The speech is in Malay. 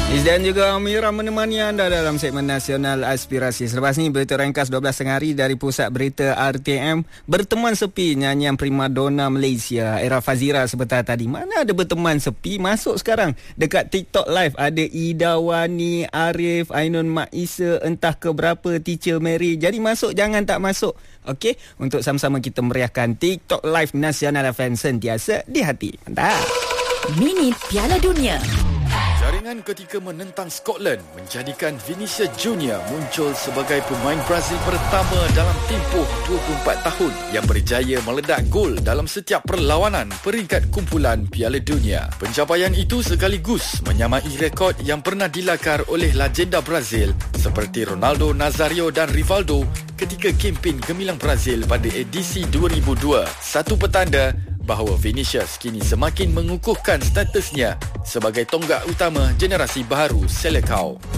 Dan juga Amira menemani anda dalam segmen Nasional Aspirasi. Selepas ni berita ringkas 12 hari dari Pusat Berita RTM. Berteman sepi nyanyian primadona Malaysia Era Fazira sebentar tadi. Mana ada berteman sepi? Masuk sekarang dekat TikTok Live. Ada Ida Wani, Arif, Ainun Mak Isa, entah ke berapa, Teacher Mary. Jadi masuk, jangan tak masuk. Okey, untuk sama-sama kita meriahkan TikTok Live Nasional FM sentiasa di hati. Mantap. Minit Piala Dunia. Jaringan ketika menentang Scotland menjadikan Vinicius Junior muncul sebagai pemain Brazil pertama dalam tempoh 24 tahun yang berjaya meledak gol dalam setiap perlawanan peringkat kumpulan Piala Dunia. Pencapaian itu sekaligus menyamai rekod yang pernah dilakar oleh legenda Brazil seperti Ronaldo Nazario dan Rivaldo ketika kempen gemilang Brazil pada edisi 2002. Satu petanda bahawa Vinicius kini semakin mengukuhkan statusnya sebagai tonggak utama generasi baharu Seleção.